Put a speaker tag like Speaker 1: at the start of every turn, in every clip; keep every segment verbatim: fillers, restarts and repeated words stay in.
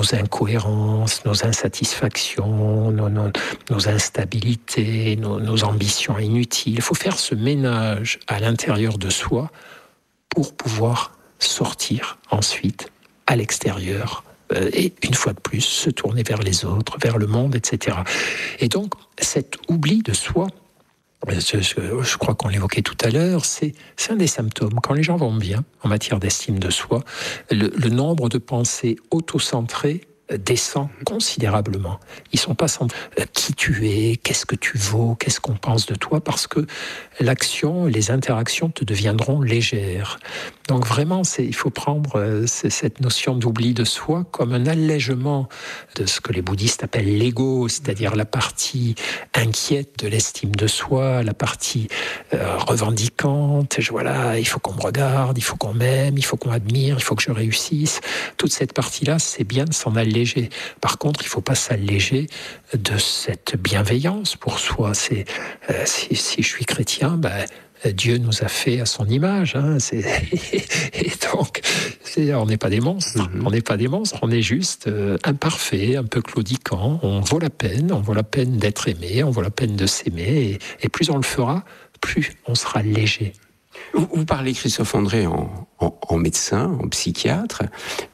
Speaker 1: nos incohérences, nos insatisfactions, nos, nos, nos instabilités, nos, nos ambitions inutiles. Il faut faire ce ménage à l'intérieur de soi pour pouvoir sortir ensuite à l'extérieur euh, et une fois de plus se tourner vers les autres, vers le monde, et cetera. Et donc cet oubli de soi, je, je, je crois qu'on l'évoquait tout à l'heure, c'est, c'est un des symptômes. Quand les gens vont bien en matière d'estime de soi, le, le nombre de pensées auto-centrées descend considérablement. Ils ne sont pas centrés euh, qui tu es, qu'est-ce que tu vaux, qu'est-ce qu'on pense de toi, parce que l'action, les interactions te deviendront légères. Donc vraiment, c'est, il faut prendre euh, cette notion d'oubli de soi comme un allègement de ce que les bouddhistes appellent l'ego, c'est-à-dire la partie inquiète de l'estime de soi, la partie euh, revendicante. Je, voilà, il faut qu'on me regarde, il faut qu'on m'aime, il faut qu'on m'admire, il faut que je réussisse. Toute cette partie-là, c'est bien de s'en alléger. Par contre, il ne faut pas s'alléger de cette bienveillance pour soi. C'est, euh, si, si je suis chrétien, ben, Dieu nous a fait à son image. Hein, c'est... Et donc, c'est, on n'est pas des monstres. Mm-hmm. On n'est pas des monstres. On est juste euh, imparfaits, un peu claudiquants. On vaut la peine. On vaut la peine d'être aimé. On vaut la peine de s'aimer. Et, et plus on le fera, plus on sera léger.
Speaker 2: Vous, vous parlez, Christophe André, en, en, en médecin, en psychiatre.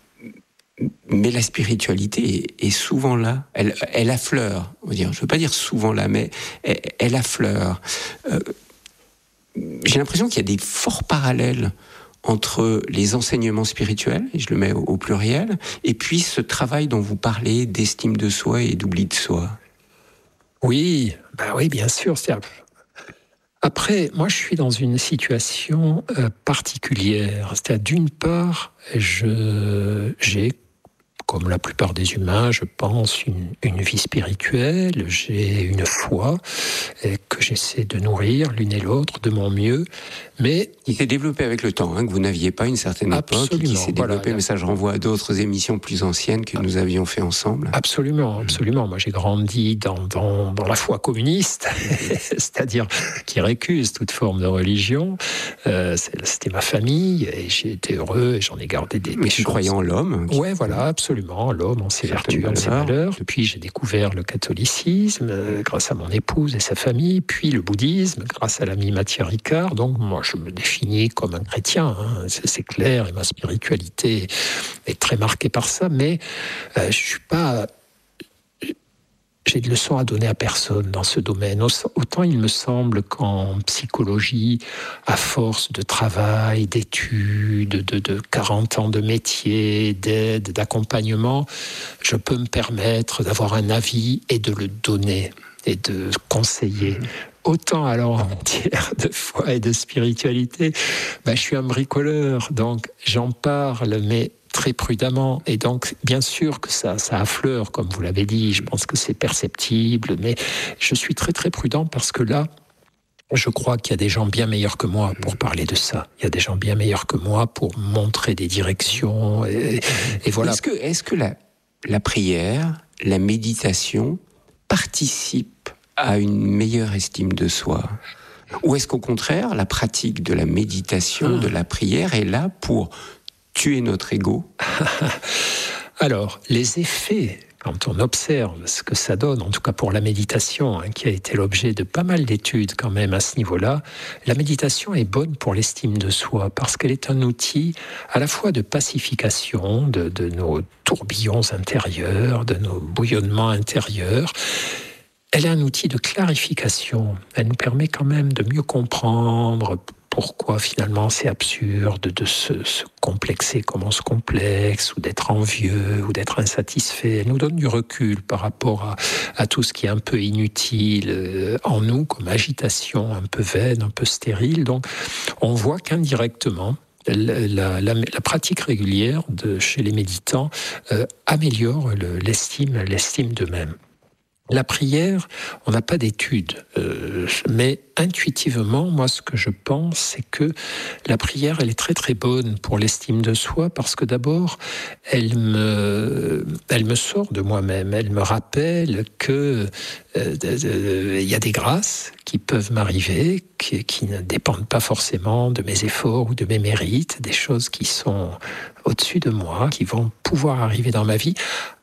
Speaker 2: Mais la spiritualité est souvent là, elle, elle affleure, on va dire. Je ne veux pas dire souvent là, mais elle, elle affleure. Euh, j'ai l'impression qu'il y a des forts parallèles entre les enseignements spirituels, et je le mets au, au pluriel, et puis ce travail dont vous parlez d'estime de soi et d'oubli de soi.
Speaker 1: Oui, bah oui, bien sûr. C'est... Après, moi, je suis dans une situation euh, particulière. C'est-à-dire, d'une part, je, j'ai comme la plupart des humains, je pense, une, une vie spirituelle, j'ai une foi et que j'essaie de nourrir l'une et l'autre de mon mieux, mais...
Speaker 2: Qui s'est développé avec le temps, hein, que vous n'aviez pas une certaine époque, et qui s'est développé, voilà, mais ça je renvoie à d'autres émissions plus anciennes que nous avions fait ensemble.
Speaker 1: Absolument, absolument. Moi j'ai grandi dans, dans, dans la foi communiste, c'est-à-dire qui récuse toute forme de religion. Euh, c'était ma famille, et j'ai été heureux, et j'en ai gardé des, des
Speaker 2: mais je suis croyant en l'homme.
Speaker 1: Oui, voilà, absolument. L'homme, en ses vertus, en ses valeurs. Puis j'ai découvert le catholicisme euh, grâce à mon épouse et sa famille, puis le bouddhisme grâce à l'ami Mathieu Ricard. Donc moi, je me définis comme un chrétien, hein, c'est, c'est clair, et ma spiritualité est très marquée par ça, mais euh, je suis pas... J'ai de leçons à donner à personne dans ce domaine. Autant il me semble qu'en psychologie, à force de travail, d'études, de, de quarante ans de métier, d'aide, d'accompagnement, je peux me permettre d'avoir un avis et de le donner et de conseiller. Autant alors en matière de foi et de spiritualité, ben, je suis un bricoleur, donc j'en parle, mais très prudemment, et donc bien sûr que ça, ça affleure, comme vous l'avez dit, je pense que c'est perceptible, mais je suis très très prudent parce que là, je crois qu'il y a des gens bien meilleurs que moi pour parler de ça. Il y a des gens bien meilleurs que moi pour montrer des directions, et, et voilà.
Speaker 2: Est-ce que, est-ce que la, la prière, la méditation participent à une meilleure estime de soi ? Ou est-ce qu'au contraire, la pratique de la méditation, ah. de la prière est là pour tuer notre ego ?
Speaker 1: Alors, les effets, quand on observe ce que ça donne, en tout cas pour la méditation, hein, qui a été l'objet de pas mal d'études quand même à ce niveau-là, la méditation est bonne pour l'estime de soi, parce qu'elle est un outil à la fois de pacification de, de nos tourbillons intérieurs, de nos bouillonnements intérieurs. Elle est un outil de clarification. Elle nous permet quand même de mieux comprendre pourquoi finalement c'est absurde de se, se complexer comme on se complexe, ou d'être envieux, ou d'être insatisfait. Elle nous donne du recul par rapport à, à tout ce qui est un peu inutile en nous, comme agitation un peu vaine, un peu stérile. Donc on voit qu'indirectement, La, la, la, la pratique régulière de, chez les méditants euh, améliore le, l'estime, l'estime d'eux-mêmes. La prière, on n'a pas d'études, euh, mais intuitivement, moi, ce que je pense, c'est que la prière, elle est très très bonne pour l'estime de soi, parce que d'abord, elle me, elle me sort de moi-même, elle me rappelle que euh, euh, y a des grâces qui peuvent m'arriver, qui, qui ne dépendent pas forcément de mes efforts ou de mes mérites, des choses qui sont au-dessus de moi, qui vont pouvoir arriver dans ma vie,